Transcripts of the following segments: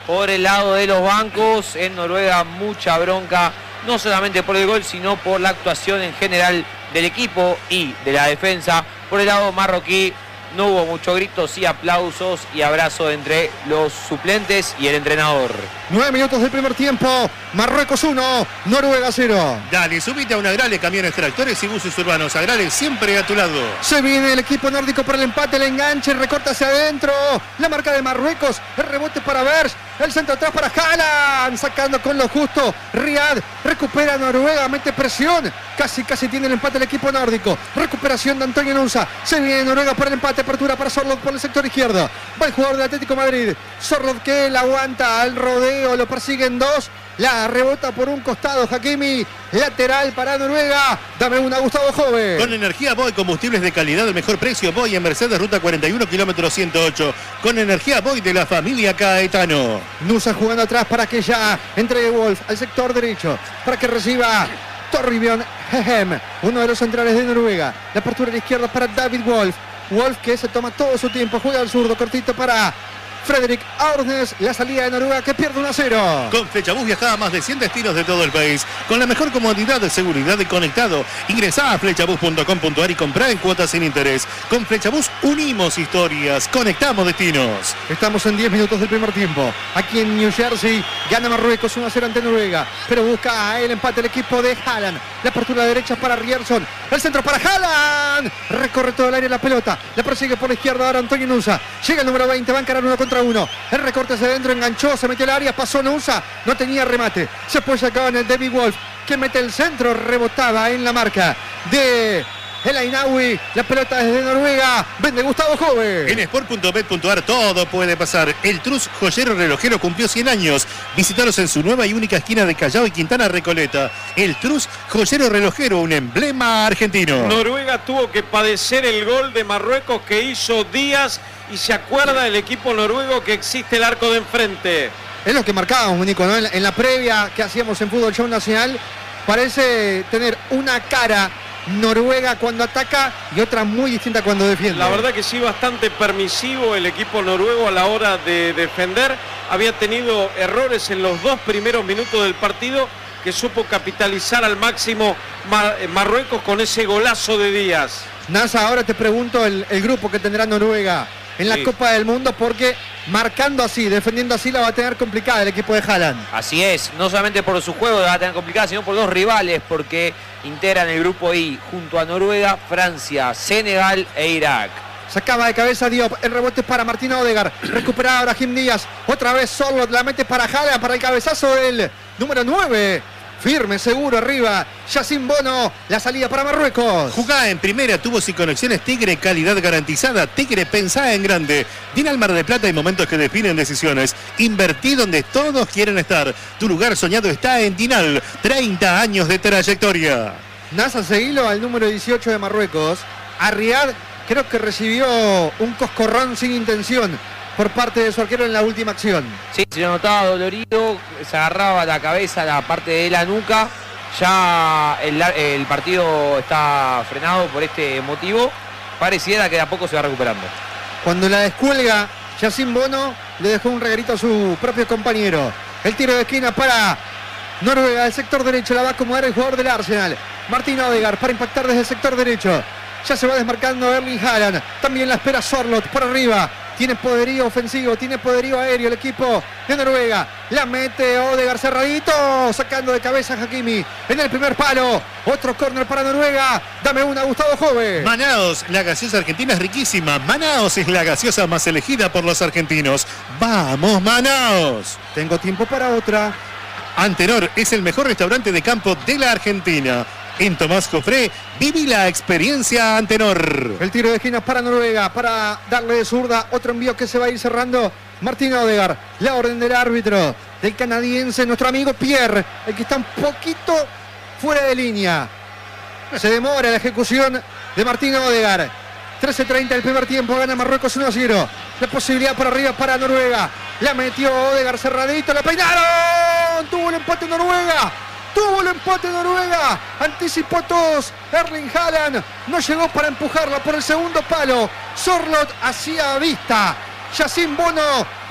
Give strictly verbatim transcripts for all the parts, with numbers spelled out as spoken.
por el lado de los bancos. En Noruega mucha bronca, no solamente por el gol, sino por la actuación en general del equipo y de la defensa. Por el lado marroquí no hubo mucho grito, sí aplausos y abrazo entre los suplentes y el entrenador. Nueve minutos del primer tiempo, Marruecos uno, Noruega cero. Dale, subite a un Agrale, camiones, tractores y buses urbanos. Agrale siempre a tu lado. Se viene el equipo nórdico para el empate, el enganche, recorta hacia adentro. La marca de Marruecos, el rebote para Berge, el centro atrás para Haaland, sacando con lo justo. Riyad recupera Noruega, mete presión. Casi, casi tiene el empate el equipo nórdico. Recuperación de Antonio Nusa. Se viene Noruega por el empate, apertura para Sorloth por el sector izquierdo. Va el jugador del Atlético de Madrid. Sorloth que la aguanta al rodeo, lo persiguen dos. La rebota por un costado Hakimi, lateral para Noruega. Dame una, Gustavo Jove. Con energía Boy, combustibles de calidad al mejor precio. Boy en Mercedes, ruta cuarenta y uno, kilómetro ciento ocho. Con energía Boy de la familia Caetano. Nusa jugando atrás para que ya entregue Wolf al sector derecho, para que reciba Torribion Hehem, uno de los centrales de Noruega. La apertura a la izquierda para David Wolf. Wolf que se toma todo su tiempo, juega al zurdo, cortito para Fredrik Aurnes, la salida de Noruega que pierde uno a cero. Con Flechabús viajaba a más de cien destinos de todo el país, con la mejor comodidad de seguridad y conectado. Ingresá a flechabús punto com punto ar y comprá en cuotas sin interés. Con Flechabús unimos historias, conectamos destinos. Estamos en diez minutos del primer tiempo. Aquí en New Jersey gana Marruecos uno a cero ante Noruega, pero busca el empate el equipo de Haaland. La apertura derecha para Rierson, el centro para Haaland. Recorre todo el área la pelota, la persigue por la izquierda ahora Antonio Nusa. Llega el número veinte, va a encarar uno contra uno. El recorte hacia adentro, enganchó, se metió al área, pasó Nusa, no tenía remate. Se apoya acá en el David Wolf, que mete el centro, rebotaba en la marca de El Ainawi. La pelota desde Noruega, vende Gustavo Jove. En sport punto bet punto ar todo puede pasar. El Trus Joyero Relojero cumplió cien años. Visítalos en su nueva y única esquina de Callao y Quintana Recoleta. El Trus Joyero Relojero, un emblema argentino. Noruega tuvo que padecer el gol de Marruecos que hizo Díaz, y se acuerda el equipo noruego que existe el arco de enfrente. Es lo que marcábamos, Nico, ¿no? En la, en la previa que hacíamos en Fútbol Show Nacional, parece tener una cara Noruega cuando ataca y otra muy distinta cuando defiende. La verdad que sí, bastante permisivo el equipo noruego a la hora de defender. Había tenido errores en los dos primeros minutos del partido que supo capitalizar al máximo Mar Marruecos con ese golazo de Díaz. Nasa, ahora te pregunto el, el grupo que tendrá Noruega en la sí. Copa del Mundo, porque marcando así, defendiendo así, la va a tener complicada el equipo de Haaland. Así es, no solamente por su juego la va a tener complicada, sino por dos rivales, porque integran el grupo I junto a Noruega, Francia, Senegal e Irak. Sacaba de cabeza Diop, el rebote para Martín Odegaard, recuperaba ahora Brahim Díaz, otra vez Sorloth, la mete para Haaland, para el cabezazo del número nueve. Firme, seguro, arriba, Yacine Bono, la salida para Marruecos. Jugá en primera, tubos y conexiones Tigre, calidad garantizada. Tigre, pensá en grande. Dinal Mar del Plata, hay momentos que definen decisiones. Invertí donde todos quieren estar. Tu lugar soñado está en Dinal. treinta años de trayectoria. Nasa, seguilo al número dieciocho de Marruecos. A Riyad, creo que recibió un coscorrón sin intención por parte de su arquero en la última acción. Sí, se lo notaba dolorido, se agarraba la cabeza, la parte de la nuca. Ya el, el partido está frenado por este motivo. Pareciera que de a poco se va recuperando. Cuando la descuelga Yacine Bono, le dejó un regalito a su propio compañero. El tiro de esquina para Noruega, el sector derecho, la va a acomodar el jugador del Arsenal, Martín Odegaard, para impactar desde el sector derecho. Ya se va desmarcando Erling Haaland, también la espera Sorloth por arriba. Tiene poderío ofensivo, tiene poderío aéreo el equipo de Noruega. La mete Odegaard cerradito, sacando de cabeza a Hakimi en el primer palo. Otro córner para Noruega. Dame una, Gustavo Jove. Manaos, la gaseosa argentina es riquísima. Manaos es la gaseosa más elegida por los argentinos. ¡Vamos, Manaos! Tengo tiempo para otra. Antenor es el mejor restaurante de campo de la Argentina. En Tomás Jofré, viví la experiencia Antenor. El tiro de esquina para Noruega, para darle de zurda. Otro envío que se va a ir cerrando. Martín Odegaard, la orden del árbitro, del canadiense, nuestro amigo Pierre, el que está un poquito fuera de línea. Se demora la ejecución de Martín Odegaard. trece treinta el primer tiempo, gana Marruecos uno a cero. La posibilidad por arriba para Noruega. La metió Odegaard cerradito, la peinaron. Tuvo el empate Noruega. Tuvo el empate Noruega. Anticipó todos. Erling Haaland no llegó para empujarla por el segundo palo. Sorloth hacía vista. Yacine Bono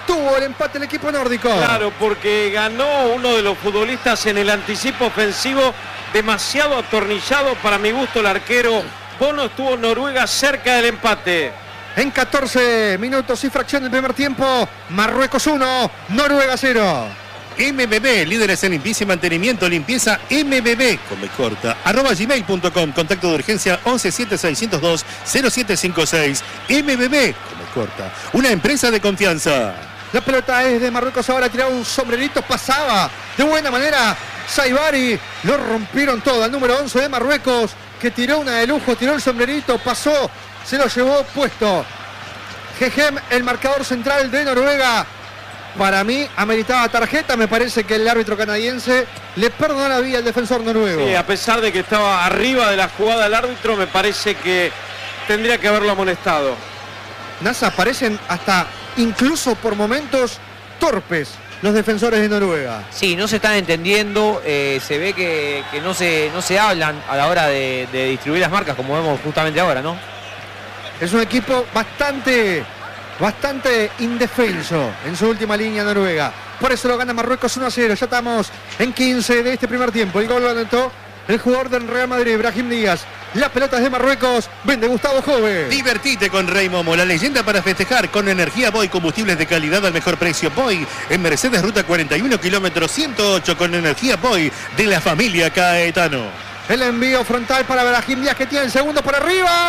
tuvo el empate el equipo nórdico. Claro, porque ganó uno de los futbolistas en el anticipo ofensivo, demasiado atornillado para mi gusto el arquero Bono. Estuvo Noruega cerca del empate. En catorce minutos y fracción del primer tiempo, Marruecos uno, Noruega cero. M B B, líderes en limpieza y mantenimiento, limpieza M B B, con B corta, arroba gmail punto com, contacto de urgencia once siete seiscientos dos cero siete cinco seis, M B B, con B corta, una empresa de confianza. La pelota es de Marruecos, ahora tiraba un sombrerito, pasaba de buena manera Saibari, lo rompieron todo, al número once de Marruecos, que tiró una de lujo, tiró el sombrerito, pasó, se lo llevó puesto. Gegem, el marcador central de Noruega. Para mí, ameritaba tarjeta. Me parece que el árbitro canadiense le perdonó la vida al defensor noruego. Sí, a pesar de que estaba arriba de la jugada el árbitro, me parece que tendría que haberlo amonestado. NASA, parecen hasta incluso por momentos torpes los defensores de Noruega. Sí, no se están entendiendo, eh, se ve que, que no, se, no se hablan a la hora de, de distribuir las marcas, como vemos justamente ahora, ¿no? Es un equipo bastante, bastante indefenso en su última línea Noruega. Por eso lo gana Marruecos uno a cero. Ya estamos en quince de este primer tiempo. El gol lo anotó el jugador del Real Madrid, Brahim Díaz. Las pelotas de Marruecos, vende Gustavo Jove. Divertite con Rey Momo, la leyenda para festejar con energía Boy, combustibles de calidad al mejor precio. Boy, en Mercedes Ruta cuarenta y uno, kilómetro ciento ocho, con energía Boy de la familia Caetano. El envío frontal para Brahim Díaz, que tiene el segundo por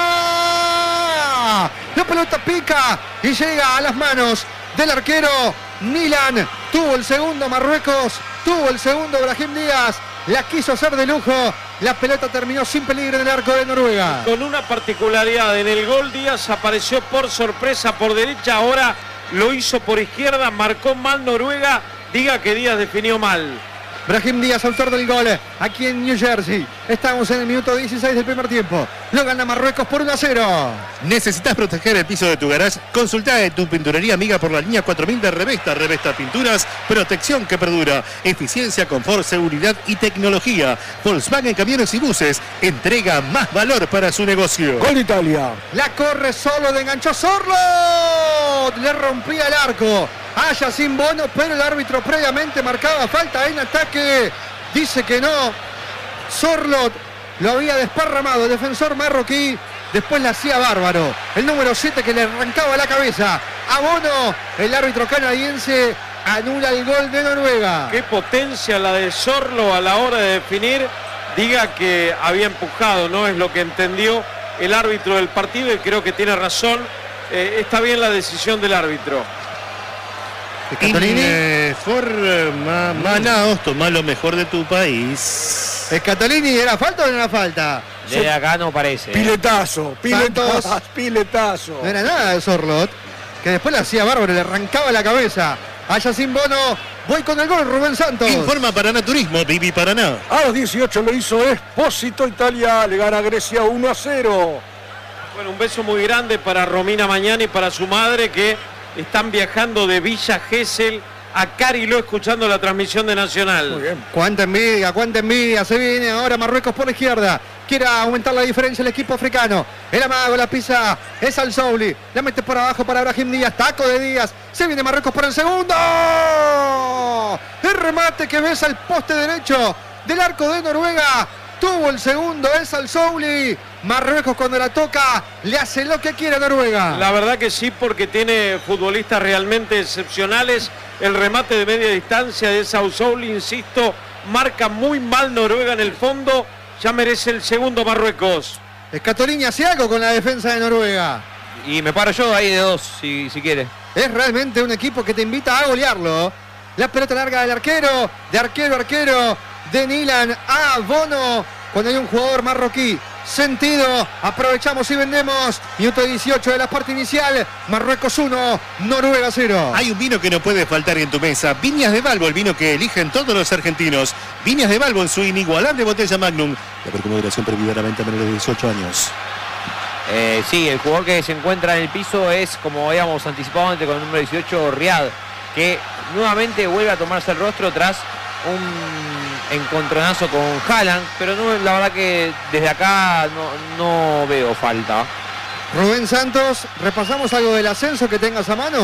arriba. La pelota pica y llega a las manos del arquero Nilan. Tuvo el segundo Marruecos, tuvo el segundo Brahim Díaz. La quiso hacer de lujo. La pelota terminó sin peligro en el arco de Noruega. Con una particularidad, en el gol Díaz apareció por sorpresa por derecha, ahora lo hizo por izquierda, marcó mal Noruega. Diga que Díaz definió mal. Brahim Díaz, autor del gol, aquí en New Jersey. Estamos en el minuto dieciséis del primer tiempo. Lo gana Marruecos por uno a cero. ¿Necesitas proteger el piso de tu garage? Consulta de tu pinturería amiga por la línea cuatro mil de Revesta. Revesta Pinturas, protección que perdura, eficiencia, confort, seguridad y tecnología. Volkswagen Camiones y Buses entrega más valor para su negocio. Gol Italia. La corre solo, de enganchó Sorlo. Le rompía el arco. Haya sin Bono, pero el árbitro previamente marcaba falta en ataque. Dice que no. Sorlot lo había desparramado el defensor marroquí. Después la hacía bárbaro. El número siete que le arrancaba la cabeza a Bono. El árbitro canadiense anula el gol de Noruega. Qué potencia la de Sorlo a la hora de definir. Diga que había empujado, no es lo que entendió el árbitro del partido y creo que tiene razón. Eh, está bien la decisión del árbitro. Scatolini, forma Manaos, toma lo mejor de tu país. Scatolini, ¿era falta o no era falta? De acá no parece. Piletazo, piletazo, Santos. piletazo. No era nada de Sorlot, que después la hacía bárbaro, le arrancaba la cabeza. Allá sin Bono, voy con el gol, Rubén Santos. Informa Paraná Turismo, Vivi Paraná. A los dieciocho lo hizo Expósito Italia, le gana a Grecia uno a cero. Bueno, un beso muy grande para Romina Mañana y para su madre, que están viajando de Villa Gesell a Cariló escuchando la transmisión de Nacional. Muy bien. Cuánta envidia, cuánta envidia. Se viene ahora Marruecos por la izquierda. Quiere aumentar la diferencia el equipo africano. El amago, la pisa, es Al Souli. La mete por abajo para Brahim Díaz. Taco de Díaz. Se viene Marruecos por el segundo. El remate que besa el poste derecho del arco de Noruega. Tuvo el segundo, es Al Souli. Marruecos cuando la toca le hace lo que quiere a Noruega. La verdad que sí, porque tiene futbolistas realmente excepcionales. El remate de media distancia de Sao Souli, insisto, marca muy mal Noruega en el fondo. Ya merece el segundo Marruecos. Scatolini hace algo con la defensa de Noruega. Y me paro yo ahí de dos, si, si quiere. Es realmente un equipo que te invita a golearlo. La pelota larga del arquero, de arquero a arquero, de Nilan a Bono. Cuando hay un jugador marroquí sentido, aprovechamos y vendemos. Minuto dieciocho de la parte inicial. Marruecos uno, Noruega cero. Hay un vino que no puede faltar en tu mesa. Viñas de Balbo, el vino que eligen todos los argentinos. Viñas de Balbo en su inigualable botella Magnum. La moderación prohibida a la venta a menores de dieciocho años. Eh, sí, el jugador que se encuentra en el piso es, como habíamos anticipado antes, con el número dieciocho, Riad, que nuevamente vuelve a tomarse el rostro tras un encontronazo con Haaland, pero no, la verdad que desde acá no, no veo falta. Rubén Santos, repasamos algo del ascenso que tengas a mano.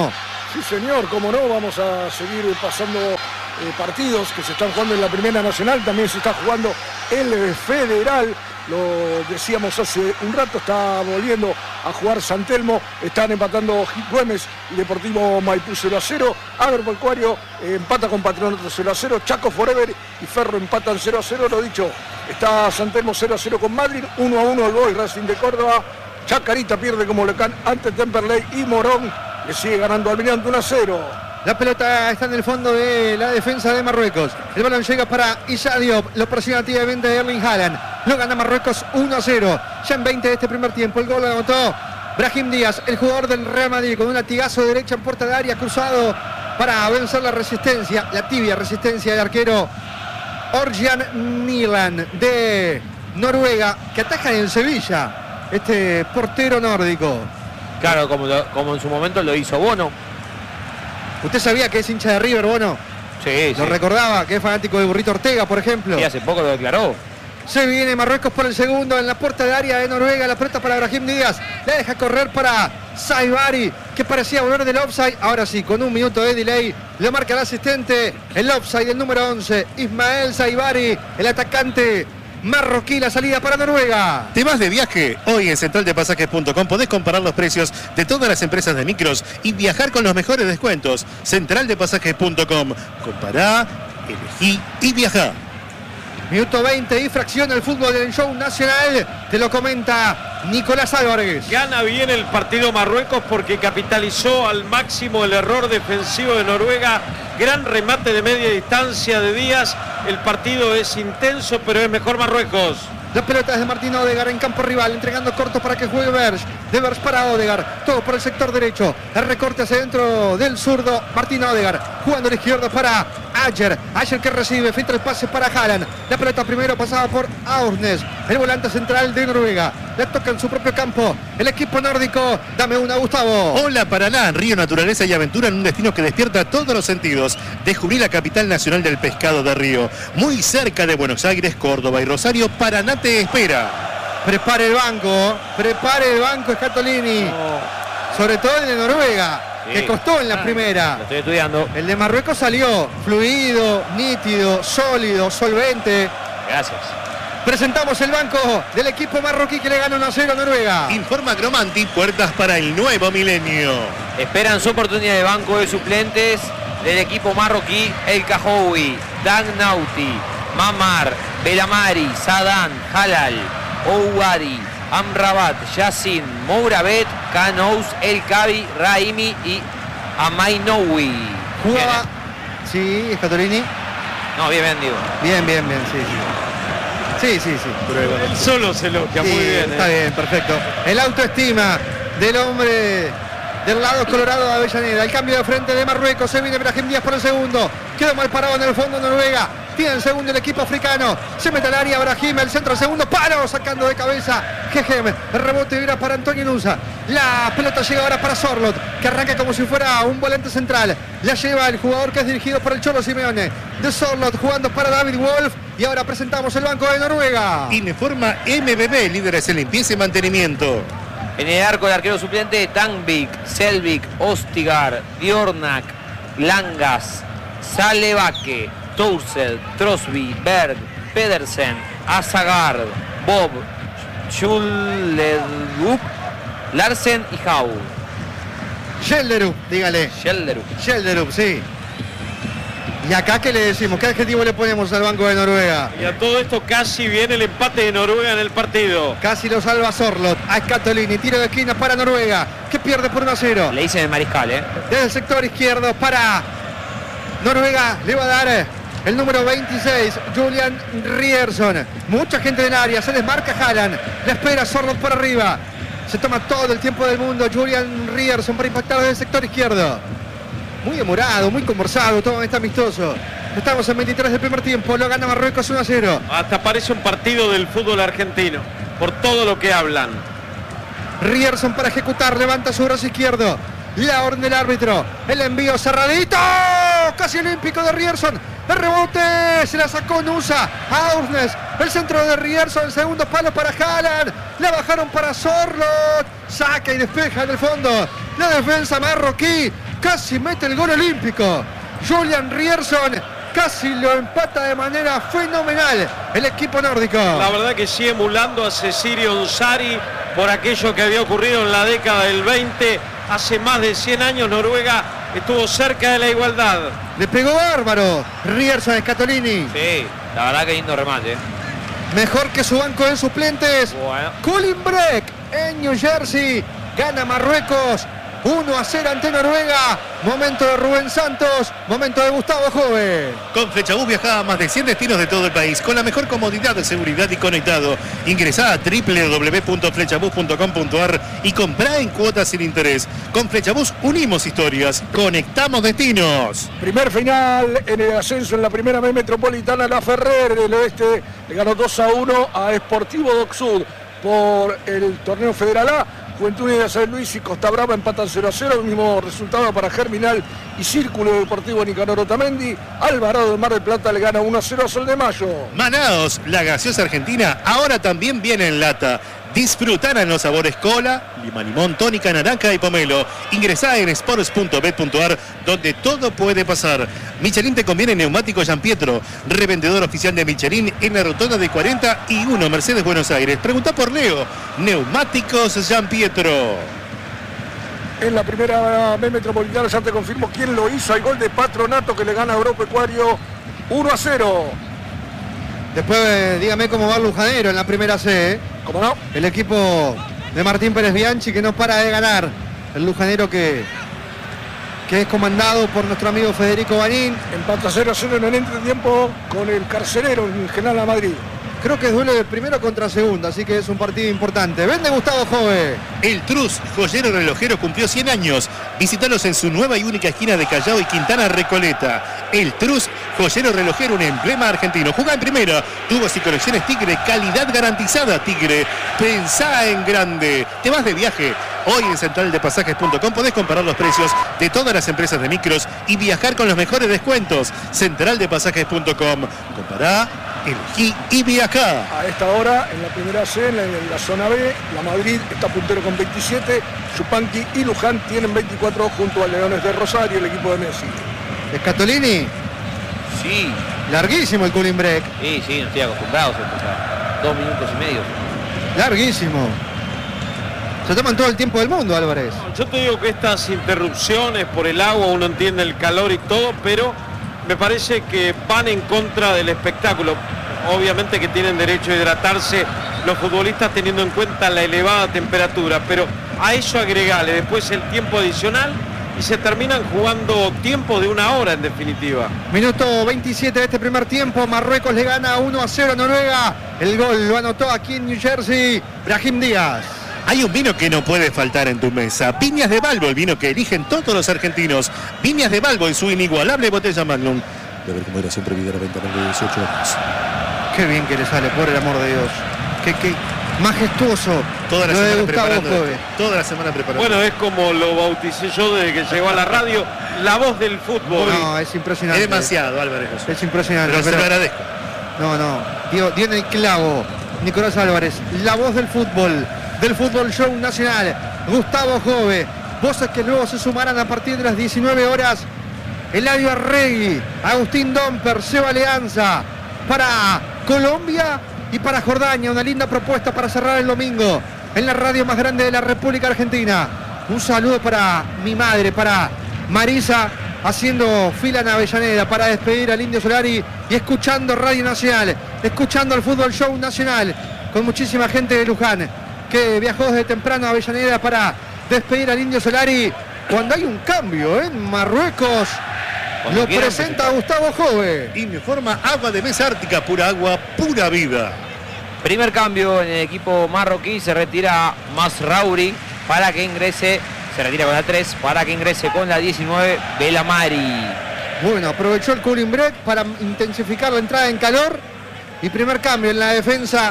Sí, señor, como no, vamos a seguir pasando eh, partidos que se están jugando en la Primera Nacional, también se está jugando el Federal, lo decíamos hace un rato, está volviendo a jugar San Telmo, están empatando Güemes y Deportivo Maipú cero a cero, Agropecuario eh, empata con Patronato cero a cero, Chaco Forever y Ferro empatan cero a cero, lo dicho, está San Telmo cero a cero con Madrid, uno a uno el Boys Racing de Córdoba, Chacarita pierde como local ante Temperley y Morón le sigue ganando Almirante uno a cero. La pelota está en el fondo de la defensa de Marruecos. El balón llega para Issa Diop. Lo presiona activamente Erling Haaland. Lo gana Marruecos uno a cero. Ya en veinte de este primer tiempo. El gol lo anotó Brahim Díaz, el jugador del Real Madrid, con un latigazo de derecha en puerta de área, cruzado para vencer la resistencia, la tibia resistencia del arquero Orjan Nilan de Noruega, que ataja en el Sevilla, este portero nórdico. Claro, como, lo, como en su momento lo hizo Bono. ¿Usted sabía que es hincha de River, Bono? Sí, Lo sí. recordaba, que es fanático de Burrito Ortega, por ejemplo. Y hace poco lo declaró. Se viene Marruecos por el segundo en la puerta de área de Noruega. La pelota para Brahim Díaz. La deja correr para Saibari, que parecía volver del offside. Ahora sí, con un minuto de delay, lo marca el asistente. El offside del número once, Ismael Saibari, el atacante marroquí. La salida para Noruega. ¿Te vas de viaje? Hoy en central de pasajes punto com podés comparar los precios de todas las empresas de micros y viajar con los mejores descuentos. central de pasajes punto com. Compará, elegí y viajá. Minuto veinte y fracción el fútbol del show nacional. Te lo comenta Nicolás Álvarez. Gana bien el partido Marruecos porque capitalizó al máximo el error defensivo de Noruega. Gran remate de media distancia de Díaz. El partido es intenso, pero es mejor Marruecos. La pelota es de Martín Odegaard en campo rival, entregando corto para que juegue Berge. De Berge para Odegaard, todo por el sector derecho. El recorte hacia dentro del zurdo Martín Odegaard, jugando a la izquierda para Ayer. Ayer que recibe, filtra el pase para Haaland. La pelota primero pasaba por Aursnes, el volante central de Noruega. La toca en su propio campo el equipo nórdico. Dame una, Gustavo. Hola Paraná, Río Naturaleza y Aventura en un destino que despierta todos los sentidos. Descubrí la capital nacional del pescado de Río. Muy cerca de Buenos Aires, Córdoba y Rosario, Paraná te espera. Prepare el banco, prepare el banco Scatolini. No. Sobre todo el de Noruega, Sí. que costó en la Ah, primera. Lo estoy estudiando. El de Marruecos salió fluido, nítido, sólido, solvente. Gracias. Presentamos el banco del equipo marroquí que le gana uno a cero a Noruega. Informa Cromanti, puertas para el nuevo milenio. Esperan su oportunidad de banco de suplentes del equipo marroquí El Cajoui, Dan Nauti, Mamar, Belamari, Sadan, Halal, Ouari, Amrabat, Yassin, Mourabet, Kanous, El Kabi, Raimi y Amainoui. Jugaba. Sí, Scatolini. No, bien, bien, digo. Bien, bien, bien, sí, sí. Sí, sí, sí. Él solo se elogia, Sí, muy bien. está eh. bien, perfecto. El autoestima del hombre del lado colorado de Avellaneda. El cambio de frente de Marruecos. Se viene Brahim Díaz por el segundo. Quedó mal parado en el fondo Noruega. Tiene el segundo el equipo africano. Se mete al área Brahim. El centro, el segundo palo. Sacando de cabeza Gegem. El rebote era para Antonio Nusa. La pelota llega ahora para Sorlot, que arranca como si fuera un volante central. La lleva el jugador que es dirigido por el Cholo Simeone. De Sorlot jugando para David Wolf. Y ahora presentamos el banco de Noruega. Informa M B B, líderes en limpieza y mantenimiento. En el arco el arquero suplente Tanvik, Selvik, Ostigar, Diornak, Langas, Salevake, Tousel, Trosby, Berg, Pedersen, Azagard, Bob, Schuledrup, Larsen y Hau. Schelderup, dígale. Schelderup. Schelderup, sí. ¿Y acá qué le decimos? ¿Qué adjetivo le ponemos al banco de Noruega? Y a todo esto casi viene el empate de Noruega en el partido. Casi lo salva Sorlot. A Scatolini, tiro de esquina para Noruega, que pierde por uno a cero. Le dicen el mariscal, ¿eh? Desde el sector izquierdo para Noruega le va a dar el número veintiséis, Julian Rierson. Mucha gente en el área, se desmarca Haaland. Le espera Sorlot por arriba. Se toma todo el tiempo del mundo Julian Rierson para impactar desde el sector izquierdo. Muy demorado, muy conversado, todo está amistoso. Estamos en veintitrés del primer tiempo, lo gana Marruecos uno a cero. Hasta parece un partido del fútbol argentino, por todo lo que hablan. Rierson para ejecutar, levanta su brazo izquierdo. La orden del árbitro, el envío cerradito, casi olímpico de Rierson. El rebote, se la sacó Nusa a Aursnes. El centro de Rierson, el segundo palo para Haaland. La bajaron para Sorlot. Saca y despeja en el fondo. La defensa marroquí casi mete el gol olímpico. Julian Rierson casi lo empata de manera fenomenal el equipo nórdico. La verdad que sigue emulando a Cecilio Onsari por aquello que había ocurrido en la década del veinte. Hace más de cien años Noruega estuvo cerca de la igualdad. Le pegó bárbaro Rierson a Scatolini. Sí, la verdad que lindo remate. Mejor que su banco de suplentes. Bueno. Colin Breck en New Jersey. Gana Marruecos uno a cero ante Noruega. Momento de Rubén Santos. Momento de Gustavo Jove. Con Flechabús viaja a más de cien destinos de todo el país con la mejor comodidad de seguridad y conectado. Ingresá a doble u doble u doble u punto flechabús punto com punto a r y comprá en cuotas sin interés. Con Flechabús unimos historias, conectamos destinos. Primer final en el ascenso en la primera B metropolitana. La Ferrer del Oeste le ganó dos a uno a Sportivo Doc Sud por el torneo Federal A. Juventud Unida de San Luis y Costa Brava empatan cero a cero, el mismo resultado para Germinal y Círculo Deportivo Nicanor Otamendi. Alvarado del Mar del Plata le gana uno a cero a Sol de Mayo. Manaos, la gaseosa argentina, ahora también viene en lata. Disfrutar en los sabores cola, lima limón, tónica, naranja y pomelo. Ingresá en sports punto bet punto a r donde todo puede pasar. Michelin te conviene neumático Gian Pietro, revendedor oficial de Michelin en la rotonda de cuarenta y uno Mercedes Buenos Aires. Pregunta por Leo, Neumáticos Gian Pietro. En la primera B metropolitana ya te confirmo quién lo hizo. Hay gol de Patronato que le gana a Agropecuario uno a cero. Después dígame cómo va el Lujanero en la primera C. ¿eh? ¿Cómo no? El equipo de Martín Pérez Bianchi que no para de ganar. El Lujanero que, que es comandado por nuestro amigo Federico Banín. Empata cero a cero en el entretiempo con el Carcelero en General a Madrid. Creo que es duelo de primero contra segundo, así que es un partido importante. Vende Gustavo Jove. El Trus, joyero relojero, cumplió cien años. Visítalos en su nueva y única esquina de Callao y Quintana Recoleta. El Trus, joyero relojero, un emblema argentino. Juega en primera. Tubos y conexiones Tigre, calidad garantizada Tigre. Pensá en grande. Te vas de viaje. Hoy en central de pasajes punto com podés comparar los precios de todas las empresas de micros y viajar con los mejores descuentos. central de pasajes punto com. Compará, elegí y viajá. A esta hora, en la primera C, en la, en la zona B, la Madrid está puntero con veintisiete, Chupanqui y Luján tienen veinticuatro junto a Leones de Rosario, el equipo de Messi. Scatolini, Sí, larguísimo el cooling break. sí, sí, no estoy acostumbrado a escuchar. Dos minutos y medio. Larguísimo. Se toman todo el tiempo del mundo, Álvarez. Yo te digo que estas interrupciones por el agua, uno entiende el calor y todo, pero me parece que van en contra del espectáculo. Obviamente que tienen derecho a hidratarse los futbolistas teniendo en cuenta la elevada temperatura, pero a eso agregale después el tiempo adicional y se terminan jugando tiempo de una hora en definitiva. Minuto veintisiete de este primer tiempo. Marruecos le gana uno a cero a Noruega. El gol lo anotó aquí en New Jersey Brahim Díaz. Hay un vino que no puede faltar en tu mesa. Viñas de Balbo, el vino que eligen todos los argentinos. Viñas de Balbo en su inigualable botella Magnum. Beber con moderación prohibida la venta de dieciocho años. Qué bien que le sale, por el amor de Dios. Qué, qué majestuoso. Toda la lo de semana Gustavo preparando. Jove. Toda la semana preparando. Bueno, es como lo bauticé yo desde que llegó a la radio, la voz del fútbol. No, es impresionante. es demasiado, Álvarez. Es impresionante. Pero se pero- lo agradezco. No, no. Dio, dio en el clavo. Nicolás Álvarez, la voz del fútbol, del fútbol show nacional. Gustavo Jove. Voces que luego se sumarán a partir de las diecinueve horas. Eladio Arregui, Agustín Domper, Seba Alianza. Para Colombia y para Jordania. Una linda propuesta para cerrar el domingo en la radio más grande de la República Argentina. Un saludo para mi madre, para Marisa, haciendo fila en Avellaneda para despedir al Indio Solari y escuchando Radio Nacional, escuchando el Fútbol Show Nacional, con muchísima gente de Luján que viajó desde temprano a Avellaneda para despedir al Indio Solari. Cuando hay un cambio en Marruecos, Cuando lo quieran presenta Gustavo Jove. Y me forma agua de mesa ártica, pura agua, pura vida. Primer cambio en el equipo marroquí, se retira Masraoui para que ingrese, se retira con la tres, para que ingrese con la diecinueve, Belamari. Bueno, aprovechó el cooling break para intensificar la entrada en calor. Y primer cambio en la defensa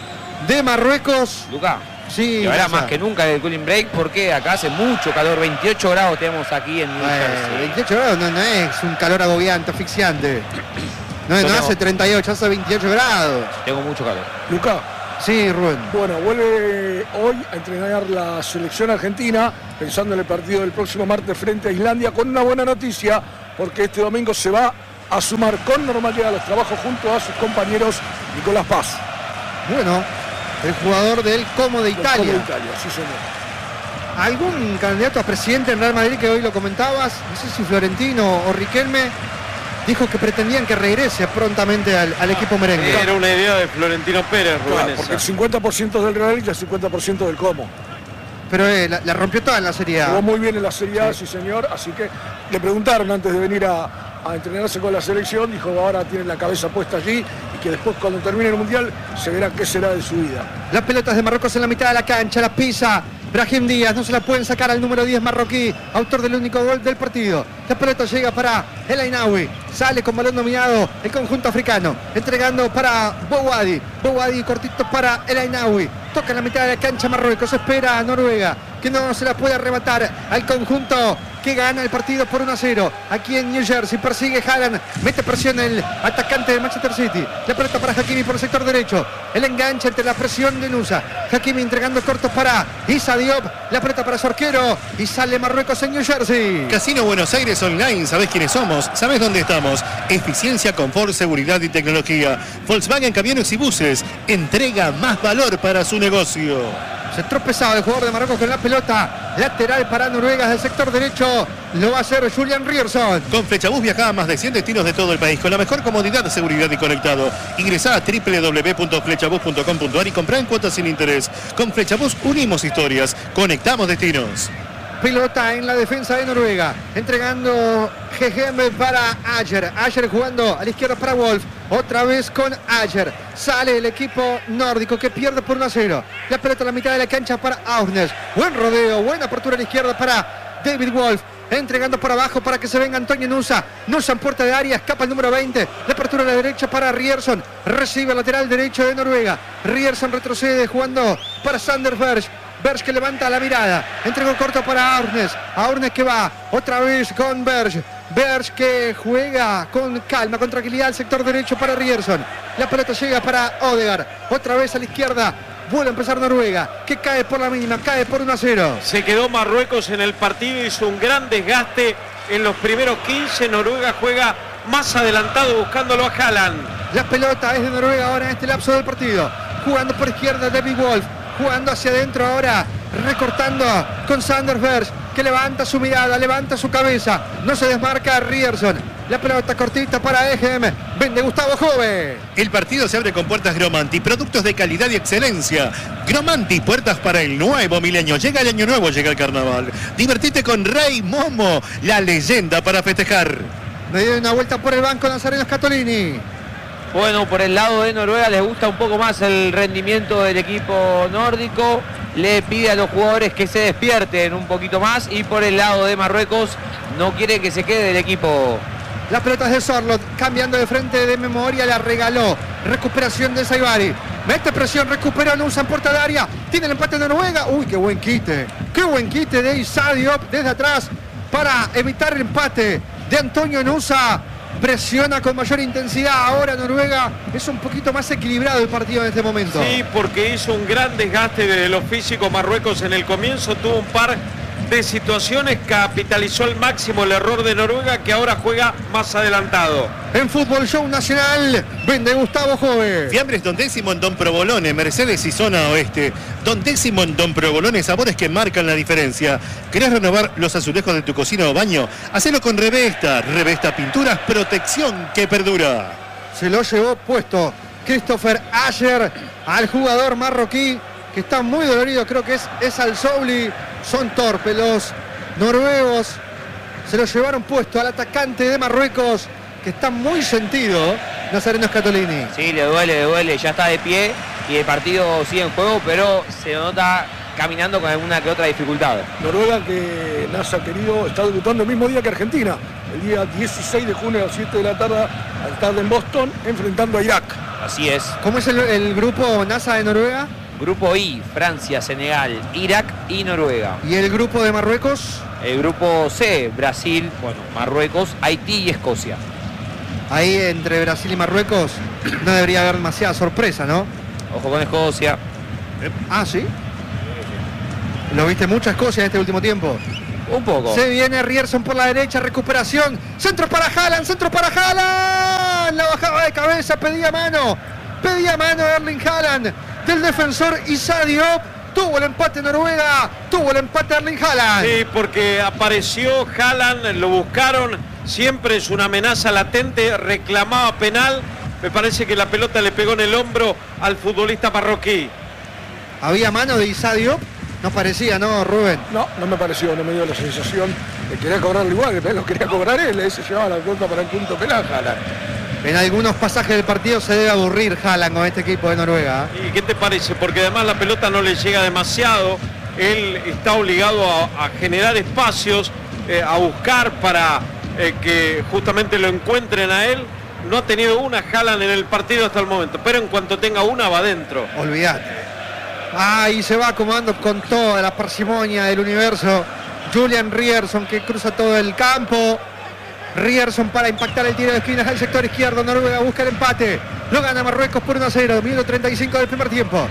de Marruecos. Luca, Sí, y ahora Massa. más que nunca el cooling break porque acá hace mucho calor, veintiocho grados tenemos aquí en New Eh, Jersey. veintiocho grados no, no es un calor agobiante, asfixiante. No, Yo no tengo- hace treinta y ocho, hace veintiocho grados. Tengo mucho calor. Luca, Sí, Rubén. Bueno, vuelve hoy a entrenar la selección argentina, pensando en el partido del próximo martes frente a Islandia, con una buena noticia, porque este domingo se va a sumar con normalidad a los trabajos junto a sus compañeros Nicolás Paz. Bueno, el jugador del Como de Italia. Como de Italia, sí señor. ¿Algún candidato a presidente en Real Madrid que hoy lo comentabas? No sé si Florentino o Riquelme dijo que pretendían que regrese prontamente al, al equipo merengue. Era una idea de Florentino Pérez, Rubén. Claro, porque el cincuenta por ciento del Real y el cincuenta por ciento del Como. Pero eh, la, la rompió toda en la Serie A. Jugó muy bien en la Serie A, Sí. sí señor, así que le preguntaron antes de venir a, a entrenarse con la selección, dijo que ahora tiene la cabeza puesta allí y que después cuando termine el Mundial se verá qué será de su vida. Las pelotas de Marruecos en la mitad de la cancha, la pisa Brahim Díaz, no se la pueden sacar al número diez marroquí, autor del único gol del partido. La pelota llega para El Ainaoui, sale con balón dominado el conjunto africano, entregando para Bouhaddi, Bouhaddi cortito para El Ainaoui, toca en la mitad de la cancha Marruecos, espera a Noruega, que no se la puede arrebatar al conjunto que gana el partido por uno a cero. Aquí en New Jersey persigue Haaland, mete presión el atacante de Manchester City. La pelota para Hakimi por el sector derecho. El enganche entre la presión de Nusa. Hakimi entregando cortos para Issa Diop. La pelota para su arquero y sale Marruecos en New Jersey. Casino Buenos Aires Online, ¿sabés quiénes somos? ¿Sabés dónde estamos? Eficiencia, confort, seguridad y tecnología. Volkswagen Camiones y Buses entrega más valor para su negocio. Se tropezaba el jugador de Marruecos con la pelota. Lateral para Noruega del sector derecho. Lo va a hacer Julian Rierson. Con Flechabús viaja a más de cien destinos de todo el país con la mejor comodidad, seguridad y conectado. Ingresá a doble u doble u doble u punto flechabús punto com punto a r y comprá en cuotas sin interés. Con Flechabús unimos historias, conectamos destinos. Pelota en la defensa de Noruega. Entregando G G M para Ayer. Ayer jugando a la izquierda para Wolf. Otra vez con Ayer. Sale el equipo nórdico que pierde por uno a cero. La pelota a la mitad de la cancha para Ausnes. Buen rodeo, buena apertura a la izquierda para David Wolf. Entregando por abajo para que se venga Antonio Nusa. Nusa en puerta de área, escapa el número veinte. La apertura a la derecha para Rierson. Recibe el lateral derecho de Noruega. Rierson retrocede jugando para Sander Berg. Berg que levanta la mirada. Entregó corto para Aurnes. Aurnes que va otra vez con Berg. Berg que juega con calma, con tranquilidad al sector derecho para Rierson. La pelota llega para Odegaard. Otra vez a la izquierda. Vuelve a empezar Noruega, que cae por la mínima, cae por uno a cero. Se quedó Marruecos en el partido, hizo un gran desgaste en los primeros quince. Noruega juega más adelantado buscándolo a Haaland. La pelota es de Noruega ahora en este lapso del partido. Jugando por izquierda David Wolf. Jugando hacia adentro ahora, recortando con Sander Berg, que levanta su mirada, levanta su cabeza. No se desmarca Rierson. La pelota cortita para E G M. Vende Gustavo Jove. El partido se abre con puertas Gromanti, productos de calidad y excelencia. Gromanti, puertas para el nuevo milenio. Llega el año nuevo, llega el carnaval. Divertite con Rey Momo, la leyenda para festejar. Me dio una vuelta por el banco Nazareno Scatolini. Bueno, por el lado de Noruega les gusta un poco más el rendimiento del equipo nórdico. Le pide a los jugadores que se despierten un poquito más. Y por el lado de Marruecos no quiere que se quede el equipo. Las pelotas de Sorlot, cambiando de frente de memoria, la regaló. Recuperación de Saibari. Mete presión, recupera Nusa en puerta de área. Tiene el empate de Noruega. Uy, qué buen quite. Qué buen quite de Issa Diop desde atrás para evitar el empate de Antonio Nusa. Presiona con mayor intensidad. Ahora Noruega es un poquito más equilibrado el partido en este momento. Sí, porque hizo un gran desgaste de los físicos Marruecos en el comienzo. Tuvo un par de situaciones, capitalizó al máximo el error de Noruega, que ahora juega más adelantado. En Fútbol Show Nacional, vende Gustavo Jove. Fiambres Don Décimo en Don Provolone, Mercedes y Zona Oeste. Don Décimo en Don Provolone, sabores que marcan la diferencia. ¿Querés renovar los azulejos de tu cocina o baño? Hacelo con Revesta. Revesta Pinturas, protección que perdura. Se lo llevó puesto Christopher Ayer al jugador marroquí, que está muy dolorido, creo que es, es Al Souli. Son torpes los noruegos. Se lo llevaron puesto al atacante de Marruecos, que está muy sentido, Nazareno Scatolini. Sí, le duele, le duele, ya está de pie y el partido sigue en juego, pero se nota caminando con alguna que otra dificultad. Noruega, que NASA querido, está debutando el mismo día que Argentina, el día dieciséis de junio a las siete de la tarde, al tarde en Boston, enfrentando a Irak. Así es. ¿Cómo es el, el grupo NASA de Noruega? Grupo I, Francia, Senegal, Irak y Noruega. ¿Y el grupo de Marruecos? El grupo C, Brasil, bueno, Marruecos, Haití y Escocia. Ahí entre Brasil y Marruecos no debería haber demasiada sorpresa, ¿no? Ojo con Escocia. Ah, ¿sí? ¿Lo viste mucho a Escocia en este último tiempo? Un poco. Se viene Rierson por la derecha, recuperación. Centro para Haaland, centro para Haaland. La bajaba de cabeza, pedía mano. Pedía mano Erling Haaland del defensor Issa Diop. Tuvo el empate Noruega, tuvo el empate Erling Haaland. Sí, porque apareció Haaland, lo buscaron. Siempre es una amenaza latente, reclamaba penal. Me parece que la pelota le pegó en el hombro al futbolista marroquí. ¿Había mano de Issa Diop? No parecía, ¿no, Rubén? No, no me pareció, no me dio la sensación de querer cobrarlo igual, que lo quería cobrar él, ese llevaba la cuenta para el punto penal, Haaland. En algunos pasajes del partido se debe aburrir Haaland con este equipo de Noruega. ¿Y qué te parece? Porque además la pelota no le llega demasiado, él está obligado a, a generar espacios, eh, a buscar para eh, que justamente lo encuentren a él. No ha tenido una Haaland en el partido hasta el momento, pero en cuanto tenga una va adentro. Olvídate. Ah, y se va acomodando con toda la parsimonia del universo. Julian Rierson, que cruza todo el campo. Rierson para impactar el tiro de esquinas al sector izquierdo. Noruega busca el empate. Lo gana Marruecos por uno a cero. Minuto treinta y cinco del primer tiempo.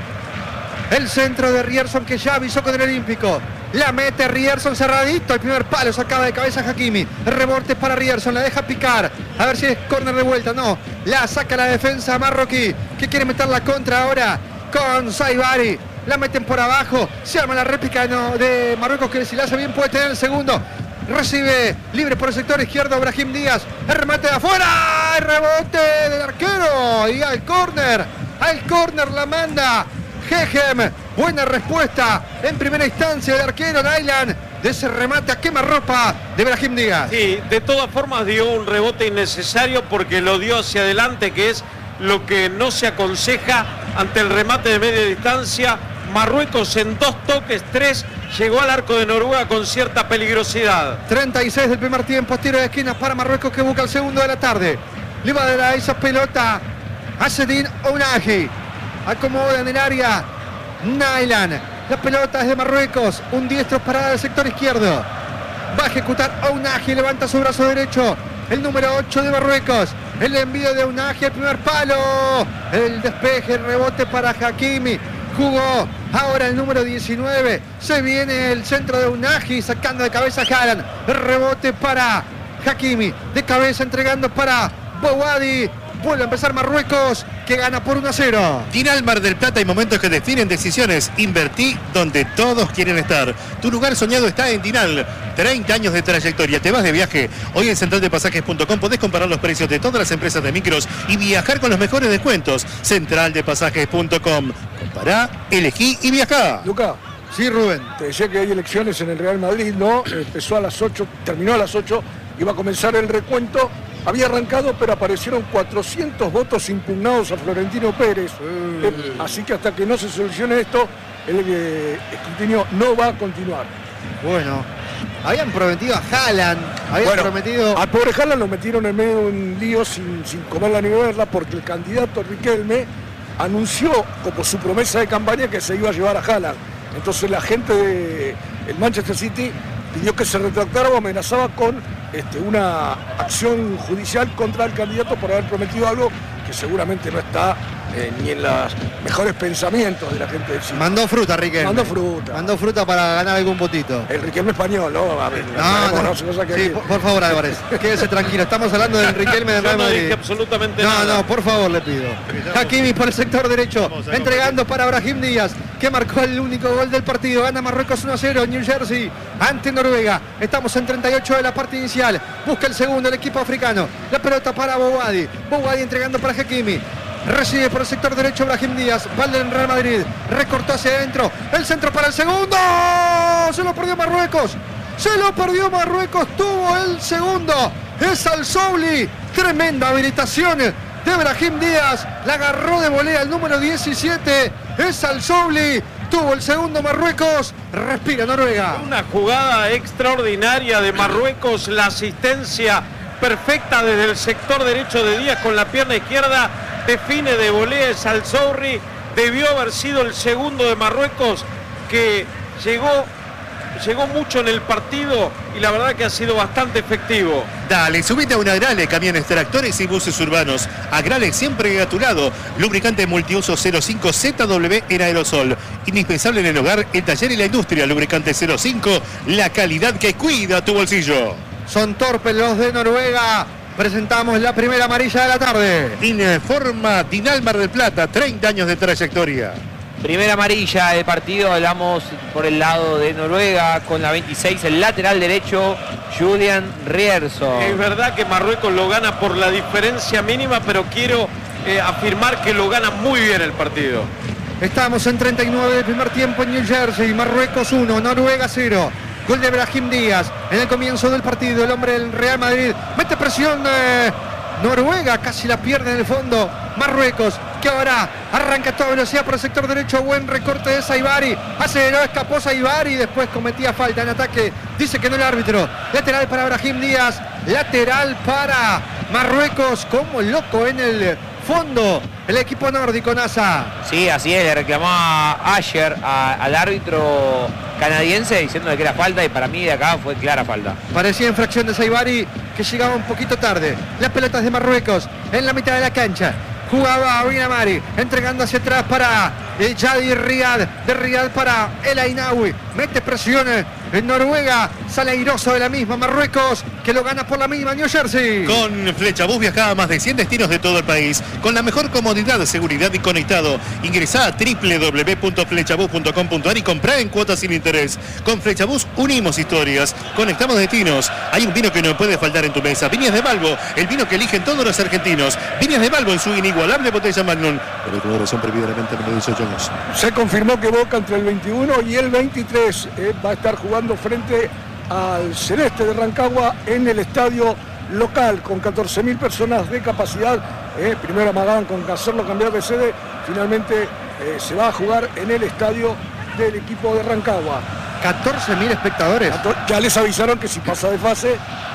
El centro de Rierson, que ya avisó con el Olímpico. La mete Rierson cerradito. El primer palo sacaba de cabeza Hakimi. El rebote para Rierson. La deja picar. A ver si es córner de vuelta. No. La saca la defensa marroquí, que quiere meter la contra ahora con Saibari. La meten por abajo. Se arma la réplica no, de Marruecos, que si la hace bien puede tener el segundo. Recibe libre por el sector izquierdo Brahim Díaz. El remate de afuera. El rebote del arquero. Y al córner. Al córner la manda Gegem. Buena respuesta en primera instancia del arquero Nyland de ese remate a quemarropa de Brahim Díaz. Sí, de todas formas dio un rebote innecesario porque lo dio hacia adelante, que es lo que no se aconseja ante el remate de media distancia. Marruecos en dos toques, tres, llegó al arco de Noruega con cierta peligrosidad. treinta y seis del primer tiempo, tiro de esquina para Marruecos, que busca el segundo de la tarde. Le va a dar a esa pelota a Sedin Ounahi. Acomoda en el área Nyland. La pelota es de Marruecos, un diestro parada del sector izquierdo. Va a ejecutar Ounahi, levanta su brazo derecho. El número ocho de Marruecos. El envío de Ounahi, el primer palo. El despeje, el rebote para Hakimi. Jugó ahora el número diecinueve. Se viene el centro de Ounahi, sacando de cabeza a Haaland. El rebote para Hakimi. De cabeza entregando para Bouhaddi. Vuelve a empezar Marruecos, que gana por uno a cero. Dinal Mar del Plata, hay momentos que definen decisiones. Invertí donde todos quieren estar. Tu lugar soñado está en Dinal. treinta años de trayectoria. Te vas de viaje. Hoy en central de pasajes punto com podés comparar los precios de todas las empresas de micros y viajar con los mejores descuentos. central de pasajes punto com. Compará, elegí y viajá. Luca, Sí, Rubén. te decía que hay elecciones en el Real Madrid, ¿no? Empezó a las ocho, terminó a las ocho, iba a comenzar el recuento. Había arrancado, pero aparecieron cuatrocientos votos impugnados a Florentino Pérez. Eh, así que hasta que no se solucione esto, el eh, escrutinio no va a continuar. Bueno, habían prometido a Haaland. Habían Bueno, prometido. al pobre Haaland lo metieron en medio de un lío sin, sin comerla ni beberla, porque el candidato Riquelme anunció como su promesa de campaña que se iba a llevar a Haaland. Entonces la gente del Manchester City pidió que se retractara o amenazaba con este, una acción judicial contra el candidato por haber prometido algo que seguramente no está eh, ni en los mejores pensamientos de la gente del City. Mandó fruta, Riquelme. Mandó fruta. Mandó fruta para ganar algún votito. El Riquelme español, ¿no? A ver, No, no, no se cosa que sí, aquí. por, por favor, Álvarez, quédese tranquilo. Estamos hablando del Riquelme del Yo Real no Madrid. dije absolutamente No, nada. no, por favor, le pido. Hakimi por el sector derecho, entregando para Brahim Díaz, que marcó el único gol del partido. Gana Marruecos uno a cero, New Jersey ante Noruega. Estamos en treinta y ocho de la parte inicial. Busca el segundo el equipo africano. La pelota para Bouhaddi. Bouhaddi entregando para Hakimi. Recibe por el sector derecho Brahim Díaz. Valde en Real Madrid. Recortó hacia adentro. El centro para el segundo. Se lo perdió Marruecos. Se lo perdió Marruecos. Tuvo el segundo. Es Al Souli. Tremenda habilitación de Brahim Díaz. La agarró de volea el número diecisiete. Es Al Souli. Tuvo el segundo Marruecos. Respira Noruega. Una jugada extraordinaria de Marruecos, la asistencia perfecta desde el sector derecho de Díaz con la pierna izquierda, define de volea Al Souli. Debió haber sido el segundo de Marruecos, que llegó llegó mucho en el partido y la verdad que ha sido bastante efectivo. Dale, subite a un Agrale, camiones, tractores y buses urbanos. Agrale siempre a tu lado. Lubricante multiuso cero cinco Z W en aerosol. Indispensable en el hogar, el taller y la industria. Lubricante cero cinco, la calidad que cuida tu bolsillo. Son torpes los de Noruega. Presentamos la primera amarilla de la tarde. Informa Dinal Mar del Plata, treinta años de trayectoria. Primera amarilla del partido, hablamos por el lado de Noruega con la veintiséis, el lateral derecho, Julian Rierson. Es verdad que Marruecos lo gana por la diferencia mínima, pero quiero eh, afirmar que lo gana muy bien el partido. Estamos en treinta y nueve del primer tiempo en New Jersey. Marruecos uno, Noruega cero. Gol de Brahim Díaz en el comienzo del partido. El hombre del Real Madrid mete presión. Eh, Noruega casi la pierde en el fondo. Marruecos, que ahora arranca a toda velocidad por el sector derecho. Buen recorte de Saibari. Aceleró, escapó Saibari. Después cometía falta en ataque. Dice que no el árbitro. Lateral para Brahim Díaz. Lateral para Marruecos. Como loco en el fondo el equipo nórdico, NASA. Sí, así es, le reclamaba ayer a, al árbitro canadiense diciéndole que era falta y para mí de acá fue clara falta. Parecía infracción de Saibari, que llegaba un poquito tarde. Las pelotas de Marruecos en la mitad de la cancha. Jugaba Binamari, entregando hacia atrás para el Yadi Riyad, de Riyad para El Ainawi. Mete presiones en Noruega, sale airoso de la misma Marruecos, que lo gana por la misma New Jersey. Con Flechabús viajaba a más de cien destinos de todo el país, con la mejor comodidad, seguridad y conectado. Ingresá a w w w punto flechabús punto com punto a r y comprá en cuotas sin interés. Con Flechabús unimos historias, conectamos destinos. Hay un vino que no puede faltar en tu mesa. Viñas de Balbo, el vino que eligen todos los argentinos. Viñas de Balbo en su inigualable botella Magnum. Por el color son previamente menor de dieciocho años. Se confirmó que Boca entre el veintiuno y el veintitrés eh, va a estar jugando frente al Celeste de Rancagua en el estadio local con catorce mil personas de capacidad. Eh, primero amagaban con hacerlo cambiar de sede, finalmente eh, se va a jugar en el estadio del equipo de Rancagua. catorce mil espectadores. Ya les avisaron que si pasa de fase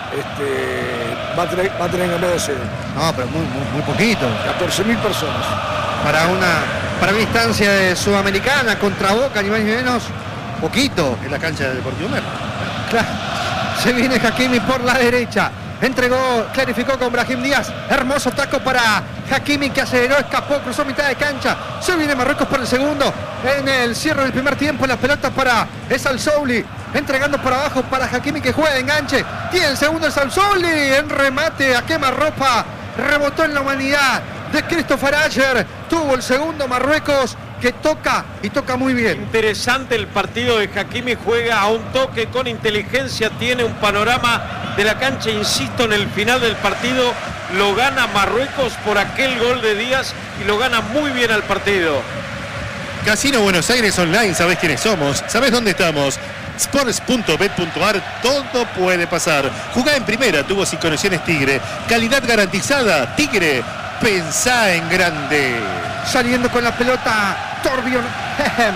este, va, a tener, va a tener que cambiar de sede. No, pero muy, muy, muy poquito. catorce mil personas. Para una, para una instancia de Sudamericana contra Boca, ni más ni menos, poquito. En la cancha del Deportivo Mer. Claro. Se viene Hakimi por la derecha. Entregó, clarificó con Brahim Díaz. Hermoso taco para Hakimi, que aceleró, escapó, cruzó mitad de cancha. Se viene Marruecos por el segundo. En el cierre del primer tiempo, las pelotas para Esal Souli. Entregando por abajo para Hakimi, que juega de enganche. Tiene el segundo Esal Souli. En remate a quemarropa. Rebotó en la humanidad de Christopher Ayer. Tuvo el segundo Marruecos, que toca y toca muy bien. Interesante el partido de Hakimi, juega a un toque con inteligencia, tiene un panorama de la cancha, insisto, en el final del partido lo gana Marruecos por aquel gol de Díaz y lo gana muy bien al partido. Casino Buenos Aires Online, ¿sabés quiénes somos? ¿Sabés dónde estamos? sports punto bet punto a r, todo puede pasar. Jugá en primera, tubos y conexiones Tigre. Calidad garantizada, Tigre. Pensá en grande. Saliendo con la pelota Torbjörn Hehem.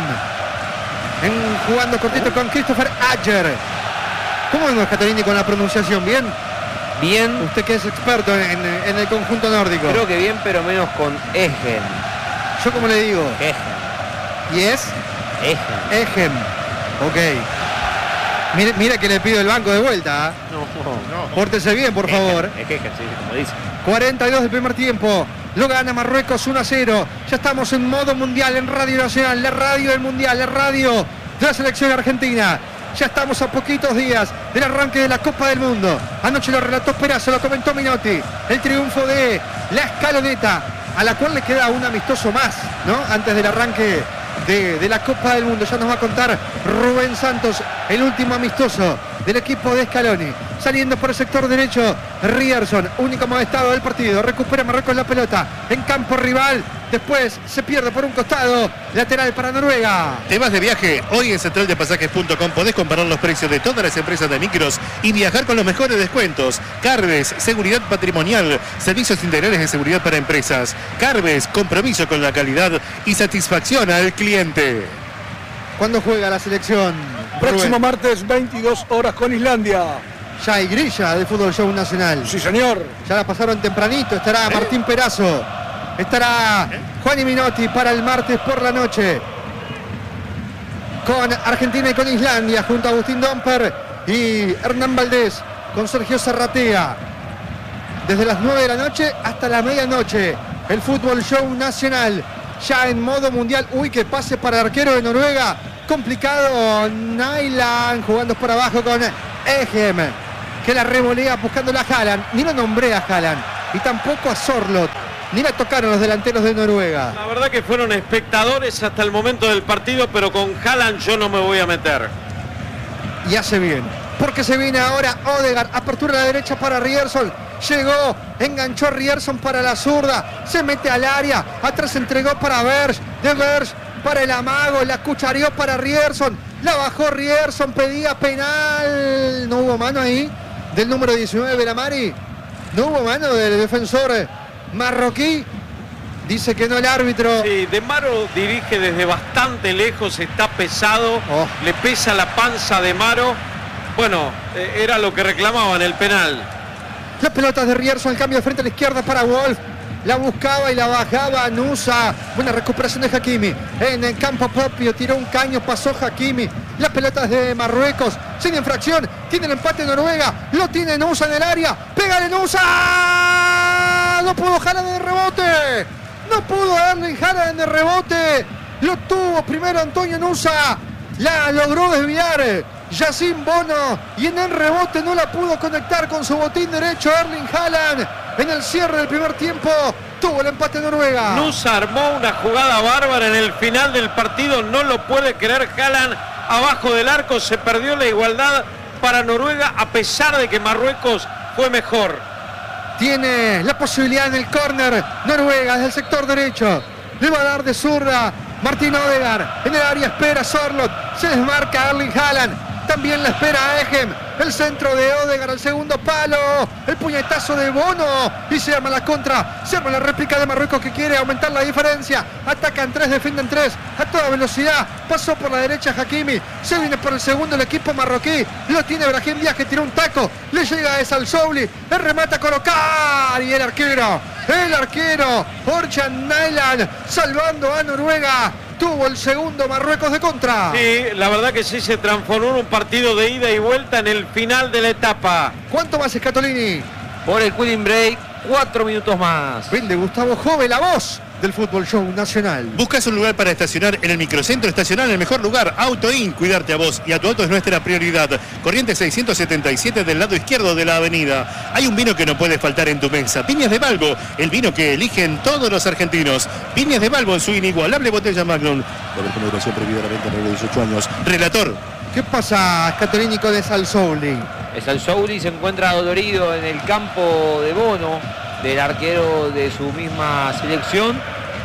En, jugando cortito con Christopher Ayer. ¿Cómo vemos, Caterini, con la pronunciación? ¿Bien? Bien. Usted que es experto en, en el conjunto nórdico. Creo que bien, pero menos con Egen. ¿Yo cómo le digo? Egen. ¿Y es? Egen. Egen. Ok. Mire, mire que le pido el banco de vuelta. ¿eh? No, no. Pórtese bien, por favor. Es Egen, sí, como dice. cuarenta y dos del primer tiempo. Lo gana Marruecos uno a cero. Ya estamos en modo mundial, en Radio Nacional, la radio del mundial, la radio de la selección argentina. Ya estamos a poquitos días del arranque de la Copa del Mundo. Anoche lo relató Perazo, lo comentó Minotti. El triunfo de la escaloneta, a la cual le queda un amistoso más, ¿no? Antes del arranque de, de la Copa del Mundo. Ya nos va a contar Rubén Santos, el último amistoso del equipo de Scaloni. Saliendo por el sector derecho, Rierson, único molestado del partido. Recupera Marruecos la pelota en campo rival. Después se pierde por un costado. Lateral para Noruega. ¿Te vas de viaje? Hoy en central de pasajes punto com podés comparar los precios de todas las empresas de micros y viajar con los mejores descuentos. Carves, seguridad patrimonial, servicios integrales de seguridad para empresas. Carves, compromiso con la calidad y satisfacción al cliente. ¿Cuándo juega la selección? Próximo Rubén? martes, veintidós horas con Islandia. Ya hay grilla del Fútbol Show Nacional. Sí, señor. Ya la pasaron tempranito. Estará Martín Perazo. Estará Juan y Minotti para el martes por la noche. con Argentina y con Islandia, junto a Agustín Domper y Hernán Valdés, con Sergio Zarratea. Desde las nueve de la noche hasta la medianoche, el fútbol show nacional, ya en modo mundial. Uy, que pase para el arquero de Noruega, complicado. Nyland jugando por abajo con Egem, que la revolea buscándola a Haaland. Ni lo nombré a Haaland, y tampoco a Sorloth, ni la tocaron los delanteros de Noruega. La verdad que fueron espectadores hasta el momento del partido, pero con Haaland yo no me voy a meter. Y hace bien, porque se viene ahora Odegaard, apertura a la derecha para Rierson, llegó, enganchó Rierson para la zurda, se mete al área, atrás entregó para Berge, de Berge para el amago, la cuchareó para Rierson, la bajó Rierson, pedía penal, no hubo mano ahí del número diecinueve, Belamari, no hubo mano del defensor marroquí. Dice que no el árbitro. Sí, De Maro dirige desde bastante lejos, está pesado, Oh. le pesa la panza de Maro. Bueno, eh, era lo que reclamaban, el penal. Las pelotas de Rierson, el cambio de frente a la izquierda para Wolf. La buscaba y la bajaba Nusa. Buena recuperación de Hakimi. En el campo propio tiró un caño, pasó Hakimi. Las pelotas de Marruecos, sin infracción. Tiene el empate de Noruega. Lo tiene Nusa en el área. ¡Pégale Nusa! No pudo Haaland de rebote. No pudo Erling Haaland de rebote. Lo tuvo primero Antonio Nusa. La logró desviar Yacine Bono. Y en el rebote no la pudo conectar con su botín derecho Erling Haaland. En el cierre del primer tiempo tuvo el empate Noruega. Nusa armó una jugada bárbara en el final del partido. No lo puede creer Haaland. Abajo del arco se perdió la igualdad para Noruega, a pesar de que Marruecos fue mejor. Tiene la posibilidad en el córner Noruega desde el sector derecho. Le va a dar de zurda Martín Odegaard. En el área espera Sorloth. Se desmarca Erling Haaland. También la espera Egem. El centro de Odegaard al segundo palo. El puñetazo de Bono. Y se arma la contra. Se arma la réplica de Marruecos, que quiere aumentar la diferencia. Atacan tres, defienden tres. A toda velocidad. Pasó por la derecha Hakimi. Se viene por el segundo el equipo marroquí. Lo tiene Brahim Díaz, que tiró un taco. Le llega a Esal Souli. Le remata a colocar. Y el arquero. El arquero. Orjan Nyland. Salvando a Noruega. Tuvo el segundo Marruecos de contra. Sí, la verdad que sí, se transformó en un partido de ida y vuelta en el final de la etapa. ¿Cuánto más, Scatolini? Por el cooling break, cuatro minutos más. Brinde Gustavo Jove, la voz del fútbol show nacional. ¿Buscas un lugar para estacionar en el microcentro? Estacionar en el mejor lugar, AutoIn. Cuidarte a vos y a tu auto es nuestra prioridad. Corrientes seiscientos setenta y siete del lado izquierdo de la avenida. Hay un vino que no puede faltar en tu mesa. Viñas de Balbo, el vino que eligen todos los argentinos. Viñas de Balbo en su inigualable botella Magnum. Con duración prohibida a la venta de dieciocho años. Relator. ¿Qué pasa, Scatolini, con Esal Souli? Esal Souli se encuentra dolorido en el campo de Bono, del arquero de su misma selección,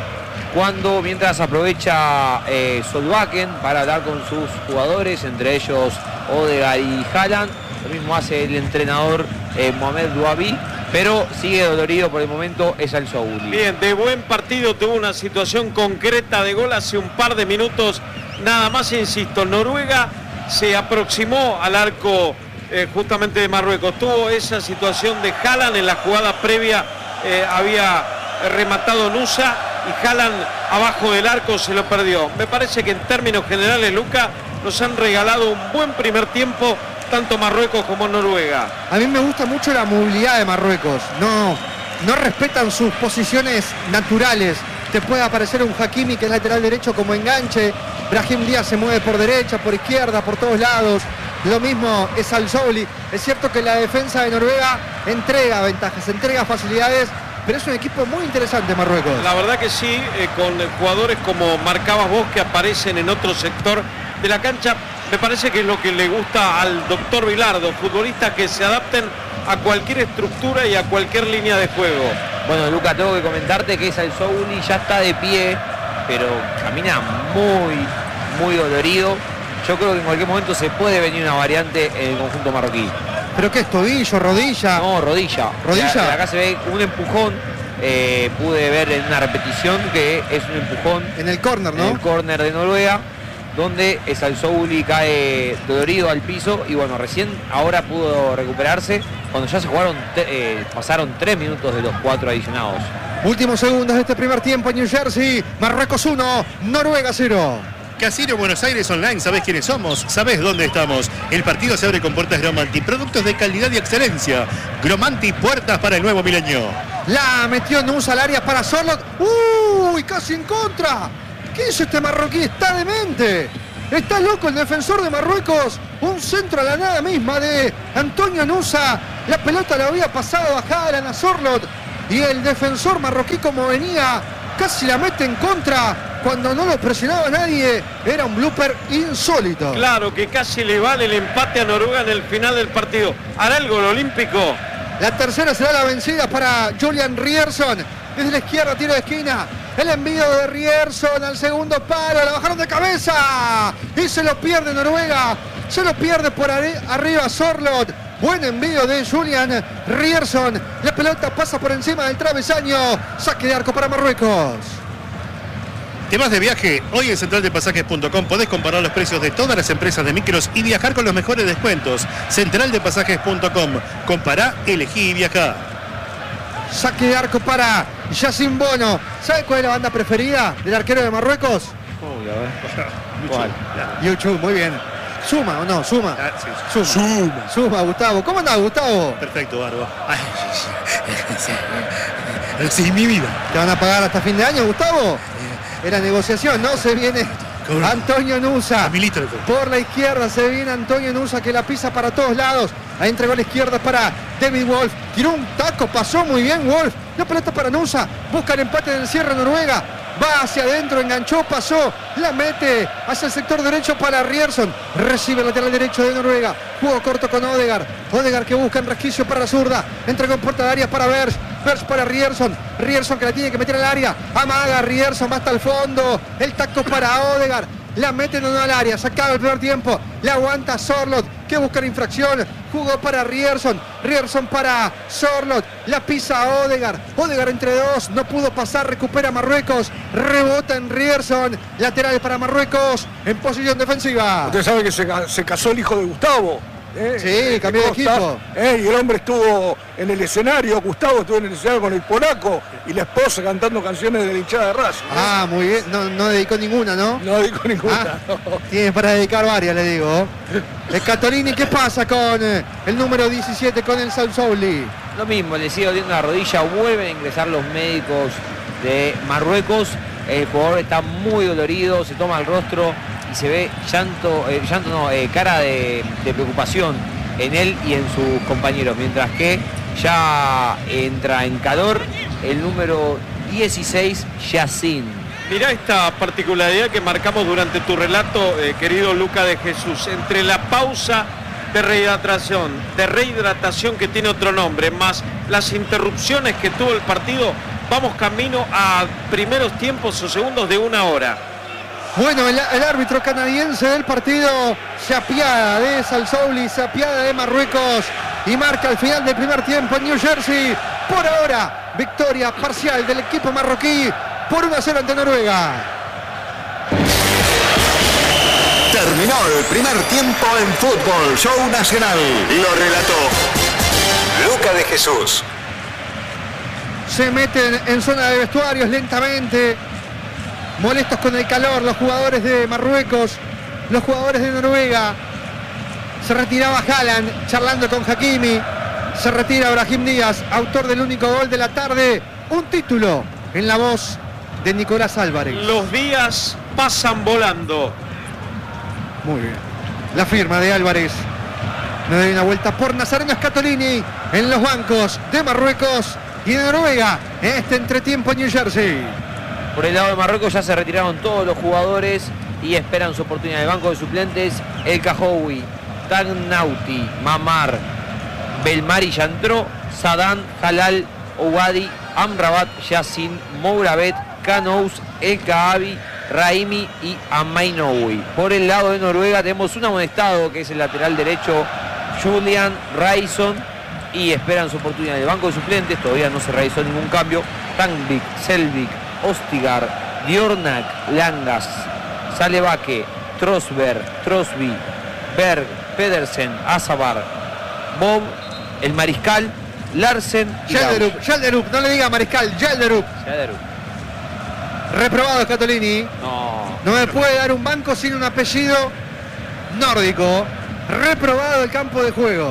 cuando mientras aprovecha eh, Solbakken para hablar con sus jugadores, entre ellos Odegaard y Haaland. Lo mismo hace el entrenador eh, Mohamed Douabi, pero sigue dolorido por el momento Esal Souli. Bien, de buen partido, tuvo una situación concreta de gol hace un par de minutos. Nada más, insisto, Noruega se aproximó al arco eh, justamente de Marruecos. Tuvo esa situación de Haaland en la jugada previa, eh, había rematado Nusa y Haaland abajo del arco se lo perdió. Me parece que en términos generales, Luca, nos han regalado un buen primer tiempo, tanto Marruecos como Noruega. A mí me gusta mucho la movilidad de Marruecos. No, no respetan sus posiciones naturales. Te puede aparecer un Hakimi, que es lateral derecho, como enganche. Brahim Díaz se mueve por derecha, por izquierda, por todos lados. Lo mismo es Esal Souli. Es cierto que la defensa de Noruega entrega ventajas, entrega facilidades, pero es un equipo muy interesante Marruecos. La verdad que sí, eh, con jugadores como marcabas vos, que aparecen en otro sector de la cancha. Me parece que es lo que le gusta al doctor Bilardo, futbolistas que se adapten a cualquier estructura y a cualquier línea de juego. Bueno, Luca, tengo que comentarte que Esal Souli ya está de pie, pero camina muy, muy dolorido. Yo creo que en cualquier momento se puede venir una variante en el conjunto marroquí. ¿Pero qué es? ¿Tobillo, rodilla? No, rodilla. ¿Rodilla? De acá se ve un empujón. Eh, pude ver en una repetición que es un empujón En el córner, ¿no? en el córner de Noruega, donde Esal Souli cae dolorido al piso y bueno, recién ahora pudo recuperarse cuando ya se jugaron, eh, pasaron tres minutos de los cuatro adicionados. Últimos segundos de este primer tiempo en New Jersey. Marruecos uno, Noruega cero. Casino Buenos Aires Online, ¿sabés quiénes somos? ¿Sabés dónde estamos? El partido se abre con puertas Gromanti, productos de calidad y excelencia. Gromanti, puertas para el nuevo milenio. La metió Nusa al área para Sorlot. ¡Uy! Casi en contra. ¿Qué hizo este marroquí? Está demente. Está loco el defensor de Marruecos. Un centro a la nada misma de Antonio Nusa. La pelota la había pasado a Haaland, a Sorlot. Y el defensor marroquí, como venía, casi la mete en contra. Cuando no lo presionaba nadie. Era un blooper insólito. Claro, que casi le vale el empate a Noruega en el final del partido. ¿Hará el gol olímpico? La tercera será la vencida para Julian Ryerson. Desde la izquierda, tiro de esquina. El envío de Ryerson al segundo palo. La bajaron de cabeza. Y se lo pierde Noruega. Se lo pierde por arriba Sorlot. Buen envío de Julian Ryerson. La pelota pasa por encima del travesaño. Saque de arco para Marruecos. ¿Te vas de viaje? Hoy en central de pasajes punto com podés comparar los precios de todas las empresas de micros y viajar con los mejores descuentos. central de pasajes punto com. Compará, elegí y viajá. Saque de arco para Yacine Bono. ¿Sabe cuál es la banda preferida del arquero de Marruecos? Uy, a ver. ¿Cuál? YouTube, muy bien. ¿Suma o no? Suma. Ah, sí. Suma. Suma. Suma, Gustavo. ¿Cómo andás, Gustavo? Perfecto, Barbo. Ay, sí, mi vida. ¿Te van a pagar hasta fin de año, Gustavo? Era negociación, ¿no? Se viene Antonio Nusa. Por la izquierda se viene Antonio Nusa, que la pisa para todos lados. Ahí entregó a la izquierda para David Wolf. Tiró un taco, pasó muy bien Wolf. La pelota para Nusa. Busca el empate del cierre Noruega. Va hacia adentro, enganchó, pasó. La mete hacia el sector derecho para Ryerson. Recibe el lateral derecho de Noruega. Juego corto con Odegaard. Odegaard que busca en resquicio para la zurda. Entregó en puerta de área para Berge. Berge para Ryerson. Ryerson que la tiene que meter al área. Amaga Ryerson, va hasta el fondo. El tacto para Odegaard. La meten en al área, se acaba el primer tiempo. La aguanta Sorlot, que busca la infracción. Jugó para Ryerson. Ryerson para Sorlot. La pisa Odegaard. Odegaard entre dos, no pudo pasar, recupera Marruecos. Rebota en Ryerson. Lateral para Marruecos en posición defensiva. Usted sabe que se, se casó el hijo de Gustavo. Eh, sí, cambió de equipo. Eh, y el hombre estuvo en el escenario, Gustavo estuvo en el escenario con el polaco y la esposa cantando canciones de la hinchada de Racing. ¿eh? Ah, muy bien. No, no dedicó ninguna, ¿no? No dedicó ninguna. Ah, no. Tiene para dedicar varias, le digo. Scatolini, ¿qué pasa con eh, el número diecisiete, con el Sansouli? Lo mismo, le sigue doliendo la rodilla. Vuelven a ingresar los médicos de Marruecos. El jugador está muy dolorido, se toma el rostro y se ve llanto, eh, llanto no, eh, cara de, de preocupación en él y en sus compañeros, mientras que ya entra en calor el número dieciséis, Yacine. Mirá esta particularidad que marcamos durante tu relato, eh, querido Luca de Jesús, entre la pausa de rehidratación, de rehidratación que tiene otro nombre, más las interrupciones que tuvo el partido, vamos camino a primeros tiempos o segundos de una hora. Bueno, el, el árbitro canadiense del partido se apiada de Sansouli, se apiada de Marruecos y marca el final del primer tiempo en New Jersey. Por ahora, victoria parcial del equipo marroquí por uno a cero ante Noruega. Terminó el primer tiempo en Fútbol Show Nacional. Lo relató Luca de Jesús. Se meten en zona de vestuarios lentamente. Molestos con el calor los jugadores de Marruecos, los jugadores de Noruega. Se retiraba Haaland charlando con Hakimi. Se retira Brahim Díaz, autor del único gol de la tarde. Un título en la voz de Nicolás Álvarez. Los días pasan volando. Muy bien. La firma de Álvarez. Le doy una vuelta por Nazareno Scatolini en los bancos de Marruecos y de Noruega en este entretiempo en New Jersey. Por el lado de Marruecos ya se retiraron todos los jugadores y esperan su oportunidad. El banco de suplentes, El Kahoui, Tagnauti, Mamar, Belmari ya entró, Sadan, Halal, Ouadi, Amrabat, Yacine, Mourabet, Kanous, El Kaabi, Raimi y Amainoui. Por el lado de Noruega tenemos un amonestado que es el lateral derecho, Julian Ryerson, y esperan su oportunidad. El banco de suplentes todavía no se realizó ningún cambio. Tangvik, Selvik, Ostigar, Diornak, Langas, Salebake, Trosberg, Trosby, Berg, Pedersen, Azabar, Bob, el Mariscal, Larsen y Yalderup, Yalderup, no le diga Mariscal, Yalderup. Yalderup. Reprobado Scatolini. No. No me puede dar un banco sin un apellido nórdico. Reprobado el campo de juego.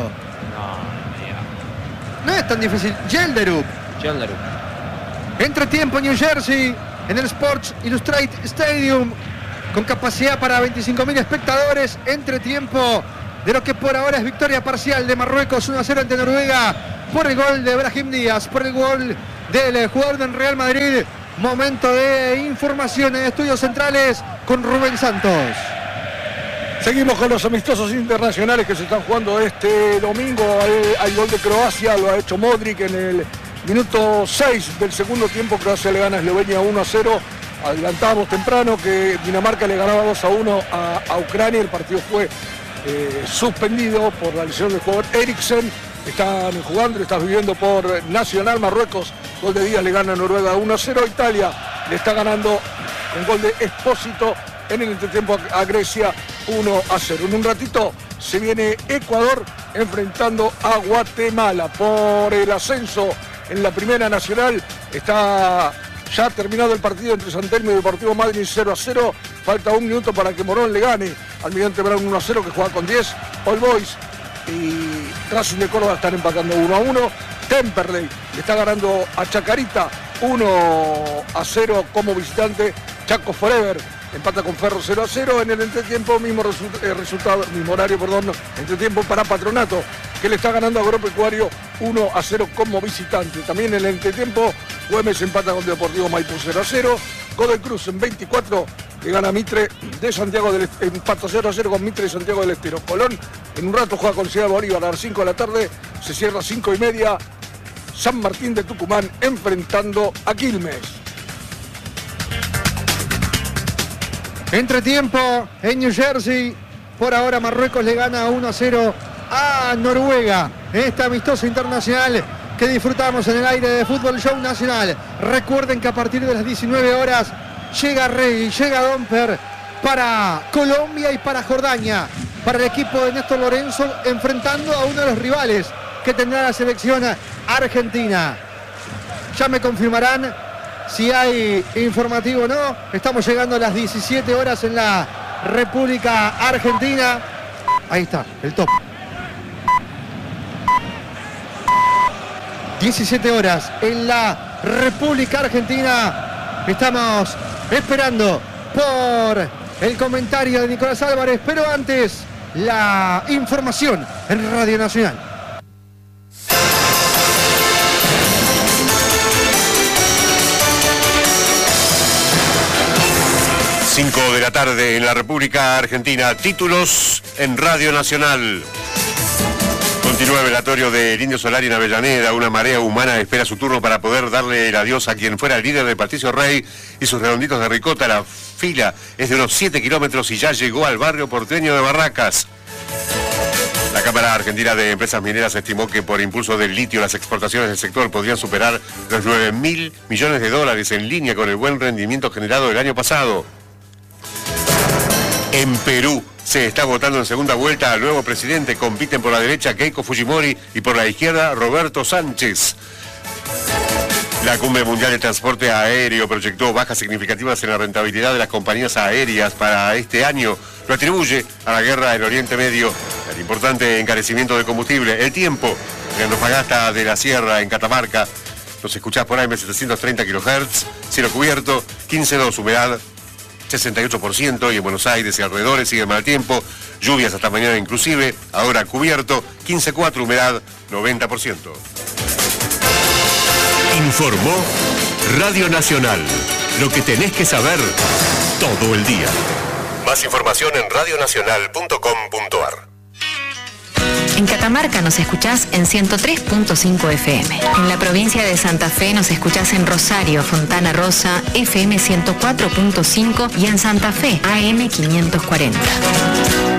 No, No es tan difícil. Gelderup. Gelderup. Entretiempo New Jersey en el Sports Illustrated Stadium con capacidad para veinticinco mil espectadores. Entretiempo de lo que por ahora es victoria parcial de Marruecos uno a cero ante Noruega por el gol de Brahim Díaz, por el gol del jugador del Real Madrid. Momento de información en Estudios Centrales con Rubén Santos. Seguimos con los amistosos internacionales que se están jugando este domingo. Hay, hay gol de Croacia, lo ha hecho Modric en el minuto seis del segundo tiempo. Croacia le gana a Eslovenia uno a cero. Adelantábamos temprano que Dinamarca le ganaba dos a uno a, a Ucrania. El partido fue eh, suspendido por la lesión del jugador Eriksen. Están jugando, lo estás viviendo por Nacional. Marruecos, gol de Díaz, le gana a Noruega uno a cero. Italia le está ganando un gol de Espósito en el entretiempo a Grecia uno a cero. En un ratito se viene Ecuador enfrentando a Guatemala por el ascenso en la Primera Nacional. Está ya terminado el partido entre San Telmo y Deportivo Madrid cero a cero. Falta un minuto para que Morón le gane al Almirante Brown uno a cero, que juega con diez. All Boys y Racing de Córdoba están empatando uno a uno. Temperley le está ganando a Chacarita uno a cero como visitante. Chaco Forever empata con Ferro cero a cero. En el entretiempo, mismo resu eh, resultado, mismo horario, perdón, entretiempo para Patronato, que le está ganando a Agropecuario uno a cero como visitante. También en el entretiempo, Güemes empata con Deportivo Maipú cero a cero. Godoy Cruz en veinticuatro le gana a Mitre de Santiago del Estero, empata cero a cero con Mitre de Santiago del Estero. Colón en un rato juega con Ciudad Bolívar a las cinco de la tarde, se cierra a cinco y media. San Martín de Tucumán enfrentando a Quilmes. Entretiempo en New Jersey. Por ahora Marruecos le gana uno a cero a Noruega. En esta amistosa internacional que disfrutamos en el aire de Fútbol Show Nacional. Recuerden que a partir de las diecinueve horas llega Rey, llega Domper para Colombia y para Jordania. Para el equipo de Néstor Lorenzo enfrentando a uno de los rivales que tendrá la selección argentina. Ya me confirmarán si hay informativo o no. Estamos llegando a las diecisiete horas en la República Argentina. Ahí está, el top. diecisiete horas en la República Argentina. Estamos esperando por el comentario de Nicolás Álvarez, pero antes la información en Radio Nacional. cinco de la tarde en la República Argentina. Títulos en Radio Nacional. Continúa el velatorio del Indio Solari en Avellaneda. Una marea humana espera su turno para poder darle el adiós a quien fuera el líder de Patricio Rey y sus redonditos de ricota. La fila es de unos siete kilómetros y ya llegó al barrio porteño de Barracas. La Cámara Argentina de Empresas Mineras estimó que por impulso del litio las exportaciones del sector podrían superar los nueve mil millones de dólares, en línea con el buen rendimiento generado el año pasado. En Perú se está votando en segunda vuelta al nuevo presidente. Compiten por la derecha Keiko Fujimori y por la izquierda Roberto Sánchez. La Cumbre Mundial de Transporte Aéreo proyectó bajas significativas en la rentabilidad de las compañías aéreas para este año. Lo atribuye a la guerra en Oriente Medio, el importante encarecimiento del combustible. El tiempo en Antofagasta de la Sierra, en Catamarca. Nos escuchás por A M setecientos treinta kilohertz, cielo cubierto, quince dos, humedad sesenta y ocho por ciento, y en Buenos Aires y alrededores sigue el mal tiempo, lluvias hasta mañana inclusive, ahora cubierto, quince cuatro, humedad noventa por ciento. Informó Radio Nacional. Lo que tenés que saber todo el día. Más información en radio nacional punto com punto ar. En Catamarca nos escuchás en ciento tres punto cinco F M. En la provincia de Santa Fe nos escuchás en Rosario, Fontana Rosa, F M ciento cuatro punto cinco y en Santa Fe, A M quinientos cuarenta.